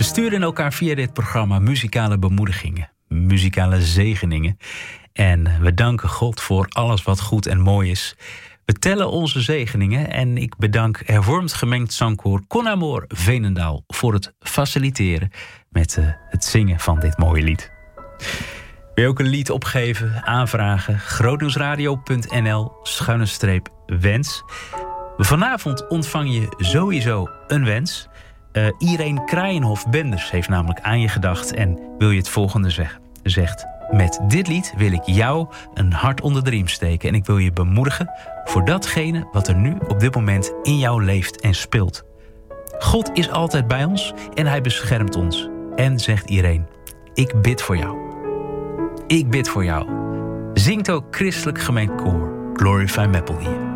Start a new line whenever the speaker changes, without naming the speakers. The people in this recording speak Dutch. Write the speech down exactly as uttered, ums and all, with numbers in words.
sturen elkaar via dit programma muzikale bemoedigingen, muzikale zegeningen. En we danken God voor alles wat goed en mooi is. We tellen onze zegeningen en ik bedank hervormd gemengd zangkoor Con Amor Veenendaal voor het faciliteren met uh, het zingen van dit mooie lied. Wil je ook een lied opgeven, aanvragen? grootnieuwsradio punt n l schuine streep wens. Vanavond ontvang je sowieso een wens. Uh, Irene Kraaienhof-Benders heeft namelijk aan je gedacht en wil je het volgende zeggen. Zegt: met dit lied wil ik jou een hart onder de riem steken en ik wil je bemoedigen voor datgene wat er nu op dit moment in jou leeft en speelt. God is altijd bij ons en hij beschermt ons. En zegt Irene: ik bid voor jou. Ik bid voor jou. Zingt ook christelijk gemengd koor Glorify Meppel hier.